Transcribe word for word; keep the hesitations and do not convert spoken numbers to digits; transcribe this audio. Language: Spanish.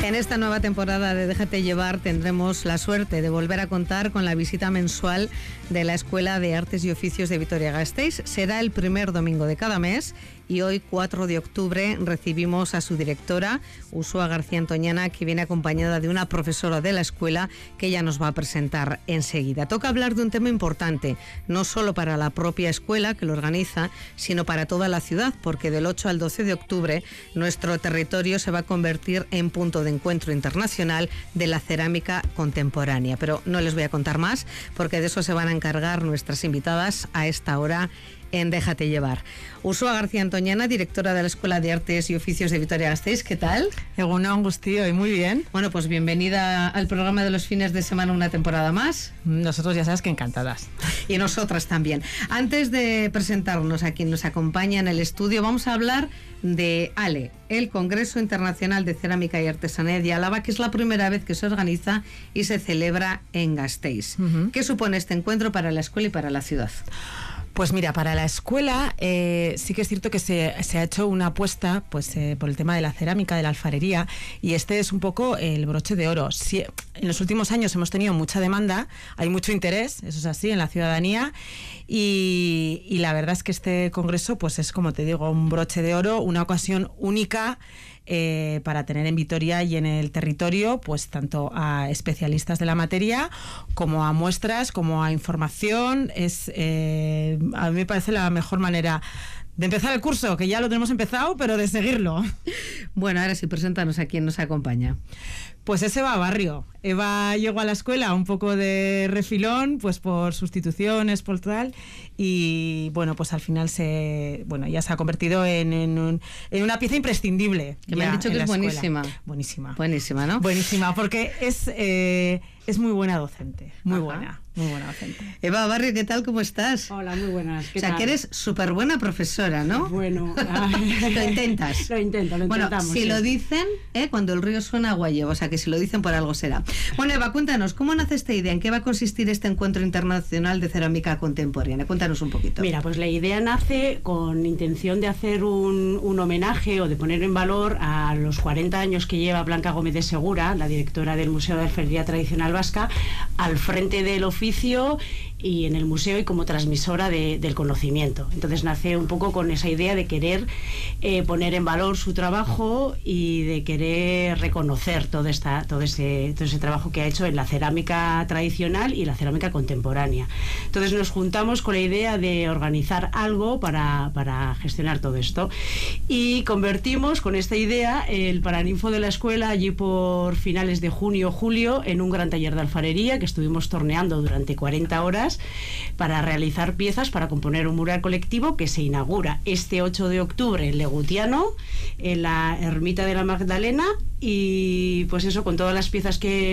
En esta nueva temporada de Déjate Llevar tendremos la suerte de volver a contar con la visita mensual de la Escuela de Artes y Oficios de Vitoria-Gasteiz. Será el primer domingo de cada mes y hoy, cuatro de octubre, recibimos a su directora, Ursúa García Antoñana, que viene acompañada de una profesora de la escuela que ella nos va a presentar enseguida. Toca hablar de un tema importante, no solo para la propia escuela que lo organiza, sino para toda la ciudad, porque del ocho al doce de octubre nuestro territorio se va a convertir en punto de encuentro internacional de la cerámica contemporánea. Pero no les voy a contar más, porque de eso se van a encargar nuestras invitadas a esta hora en Déjate Llevar. Ursúa García Antoñana, directora de la Escuela de Artes y Oficios de Vitoria-Gasteiz, ¿qué tal? Egunon, Gustío, y muy bien. Bueno, pues bienvenida al programa de los fines de semana, una temporada más. Nosotros ya sabes que encantadas. Y nosotras también. Antes de presentarnos a quien nos acompaña en el estudio, vamos a hablar de ALE, el Congreso Internacional de Cerámica y Artesanía de Álava, que es la primera vez que se organiza y se celebra en Gasteiz. Uh-huh. ¿Qué supone este encuentro para la escuela y para la ciudad? Pues mira, para la escuela eh, sí que es cierto que se, se ha hecho una apuesta pues eh, por el tema de la cerámica, de la alfarería, y este es un poco el broche de oro. Sí, en los últimos años hemos tenido mucha demanda, hay mucho interés, eso es así, en la ciudadanía, y, y la verdad es que este congreso pues es, como te digo, un broche de oro, una ocasión única Eh, para tener en Vitoria y en el territorio pues tanto a especialistas de la materia como a muestras, como a información. Es eh, a mí me parece la mejor manera de empezar el curso, que ya lo tenemos empezado, pero de seguirlo. Bueno, ahora sí, preséntanos a quién nos acompaña. Pues es Eva Barrio. Eva llegó a la escuela un poco de refilón, pues por sustituciones, por tal, y bueno, pues al final se, bueno, ya se ha convertido en, en, un, en una pieza imprescindible. Que me han dicho que es buenísima. Buenísima. Buenísima, ¿no? Buenísima, porque es, eh, es muy buena docente, muy Ajá. buena. Muy buena docente. Eva Barrio, ¿qué tal? ¿Cómo estás? Hola, muy buenas. ¿Qué o sea, tal? que eres súper buena profesora, ¿no? Bueno. Lo intentas. Lo intento, lo bueno, intentamos. si sí. lo dicen, ¿eh? Cuando el río suena, agua lleva. O sea, que si lo dicen por algo será. Bueno, Eva, cuéntanos, ¿cómo nace esta idea? ¿En qué va a consistir este encuentro internacional de cerámica contemporánea? Cuéntanos un poquito. Mira, pues la idea nace con intención de hacer un, un homenaje o de poner en valor a los cuarenta años que lleva Blanca Gómez de Segura, la directora del Museo de Alfarería Tradicional Vasca, al frente del oficio y en el museo y como transmisora de, del conocimiento. Entonces nace un poco con esa idea de querer eh, poner en valor su trabajo y de querer reconocer todo, esta, todo, ese, todo ese trabajo que ha hecho en la cerámica tradicional y la cerámica contemporánea. Entonces nos juntamos con la idea de organizar algo para, para gestionar todo esto y convertimos con esta idea el Paraninfo de la escuela allí por finales de junio o julio en un gran taller de alfarería que estuvimos torneando durante cuarenta horas para realizar piezas para componer un mural colectivo que se inaugura este ocho de octubre en Legutiano, en la Ermita de la Magdalena, y pues eso, con todas las piezas que